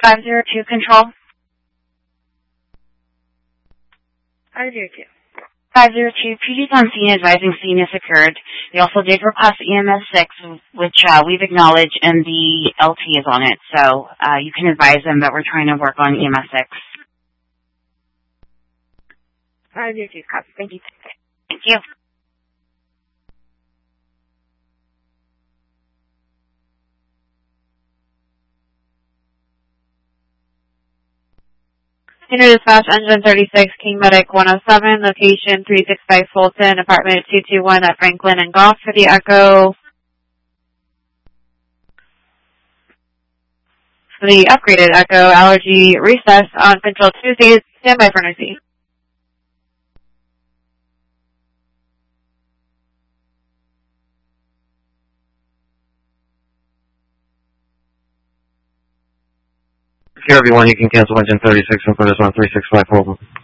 502 control. 502. 502, PD's on scene advising scene has occurred. They also did request EMS 6, which we've acknowledged, and the LT is on it. So you can advise them that we're trying to work on EMS 6. 502, copy. Thank you. Thank you. Senior Dispatch, Engine 36, King Medic 107, location 365 Fulton, apartment 221 at Franklin and Goff for the Echo. For the upgraded Echo, allergy recess on Control Tuesday, standby for emergency. Here, everyone, you can cancel Engine 36 and put us on 365 Fulton.